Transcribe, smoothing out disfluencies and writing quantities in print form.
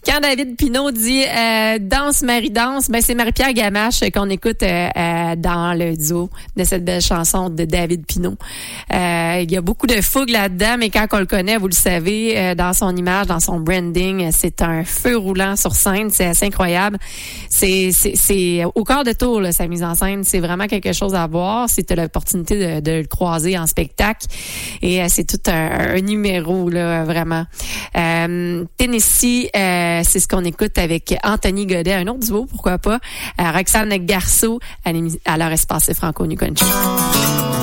quand David Pinault dit danse Marie danse, ben c'est Marie-Pierre Gamache qu'on écoute dans le duo de cette belle chanson de David Pinault. Il y a beaucoup de fougue là-dedans, mais quand on le connaît, vous le savez, dans son image, dans son branding, c'est un feu roulant sur scène, c'est assez incroyable. C'est au quart de tour là, sa mise en scène, c'est vraiment quelque chose à voir. Si tu as l'opportunité de le croiser en spectacle, et c'est tout un numéro là, vraiment. Tennessee, c'est ce qu'on écoute avec Anthony Godet, un autre duo, pourquoi pas. Roxane Garceau à leur espace franco New Country.